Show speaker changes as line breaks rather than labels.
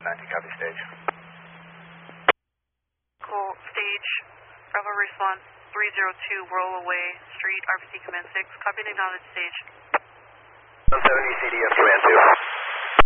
90, copy stage.
Cool. Stage, Bravo response 302 Rollaway Street, RPC Command 6. Copy and acknowledge stage.
70 CDS Command 2.